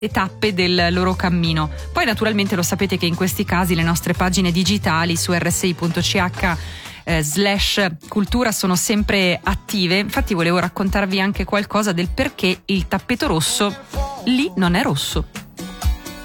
tappe del loro cammino. Poi naturalmente lo sapete che in questi casi le nostre pagine digitali su rsi.ch/cultura sono sempre attive. Infatti volevo raccontarvi anche qualcosa del perché il tappeto rosso lì non è rosso.